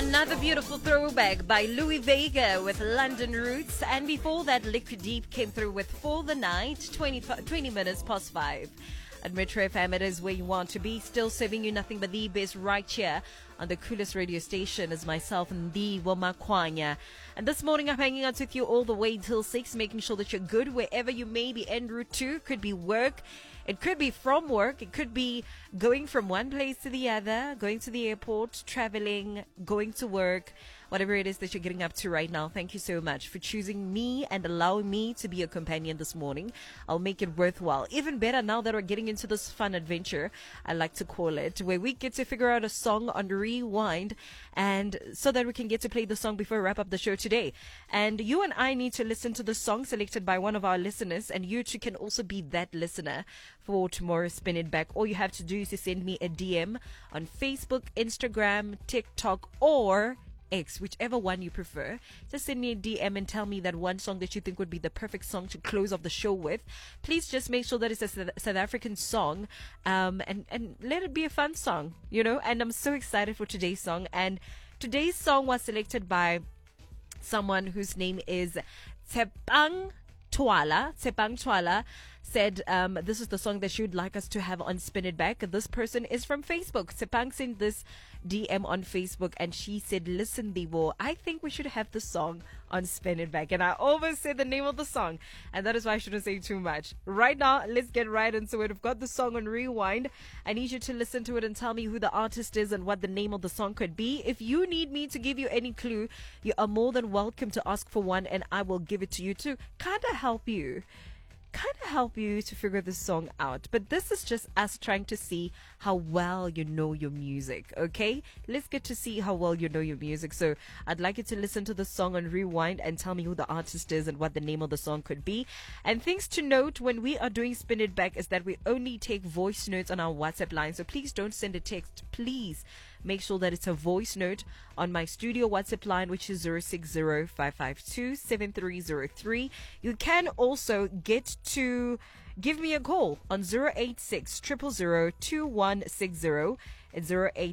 Another beautiful throwback by Louis Vega with London Roots. And before that, Liquid Deep came through with For the Night, 20 minutes past 5. At Metro FM, it is where you want to be. Still serving you nothing but the best right here on the coolest radio station is myself and the Womakwanya. And this morning I'm hanging out with you all the way till 6, making sure that you're good wherever you may be en route to. Could be work, it could be from work, it could be going from one place to the other, going to the airport, traveling, going to work, whatever it is that you're getting up to right now. Thank you so much for choosing me and allowing me to be your companion this morning. I'll make it worthwhile. Even better now that we're getting into this fun adventure, I like to call it, where we get to figure out a song on rewind, and so that we can get to play the song before we wrap up the show today. And you and I need to listen to the song selected by one of our listeners, and you too can also be that listener for tomorrow's Spin It Back. All you have to do is to send me a DM on Facebook, Instagram, TikTok, or X, whichever one you prefer. Just send me a DM and tell me that one song that you think would be the perfect song to close off the show with. Please just make sure that it's a South African song, and let it be a fun song, you know. And I'm so excited for today's song. And today's song was selected by someone whose name is Tshepang Twala. Tshepang Twala said this is the song that she would like us to have on Spin It Back. This person is from Facebook. Tshepang sent this DM on Facebook and she said, listen, Debo, I think we should have the song on Spin It Back. And I almost said the name of the song, and that is why I shouldn't say too much. Right now, let's get right into it. We've got the song on rewind. I need you to listen to it and tell me who the artist is and what the name of the song could be. If you need me to give you any clue, you are more than welcome to ask for one, and I will give it to you to kind of help you to figure this song out. But this is just us trying to see how well you know your music, okay? Let's get to see how well you know your music. So I'd like you to listen to the song on rewind and tell me who the artist is and what the name of the song could be. And things to note when we are doing Spin It Back is that we only take voice notes on our WhatsApp line. So please don't send a text. Please make sure that it's a voice note on my studio WhatsApp line, which is 060-552-7303. You can also get to give me a call on 086-000-2160. It's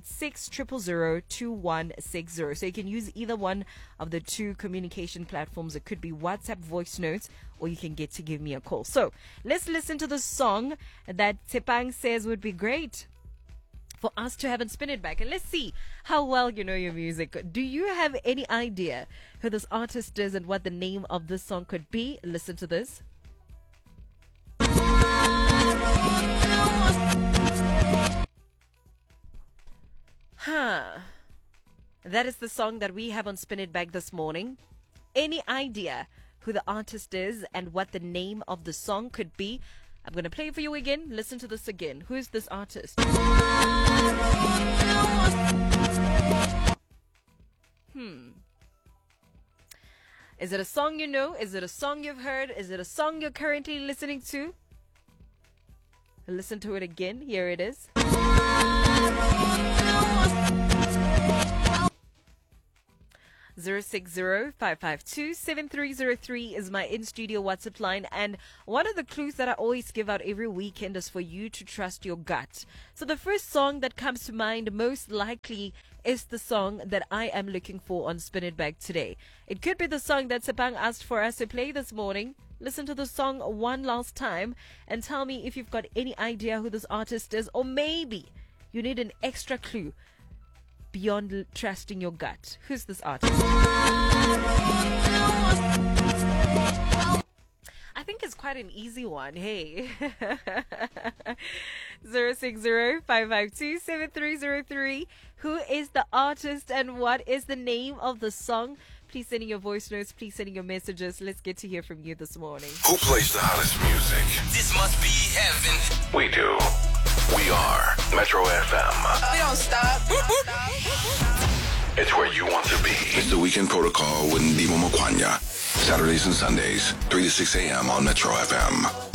086-000-2160. So you can use either one of the two communication platforms. It could be WhatsApp voice notes, or you can get to give me a call. So let's listen to the song that Tshepang says would be great for us to have and Spin It Back, and let's see how well you know your music. Do you have any idea who this artist is and what the name of this song could be? Listen to this. That is the song that we have on Spin It Back this morning. Any idea who the artist is and what the name of the song could be? I'm going to play it for you again. Listen to this again. Who is this artist? Is it a song you know? Is it a song you've heard? Is it a song you're currently listening to? Listen to it again. Here it is. 060-552-7303 is my in-studio WhatsApp line. And one of the clues that I always give out every weekend is for you to trust your gut. So the first song that comes to mind most likely is the song that I am looking for on Spin It Back today. It could be the song that Tshepang asked for us to play this morning. Listen to the song one last time and tell me if you've got any idea who this artist is, or maybe you need an extra clue beyond trusting your gut. Who's this artist? I think it's quite an easy one. Hey. 060-552-7303. Who is the artist and what is the name of the song? Please send in your voice notes. Please send in your messages. Let's get to hear from you this morning. Who plays the hottest music? This must be heaven. We do. We are Metro FM. We don't stop. It's where you want to be. It's the Weekend Protocol with Ndimo Mokwanya. Saturdays and Sundays, 3 to 6 a.m. on Metro FM.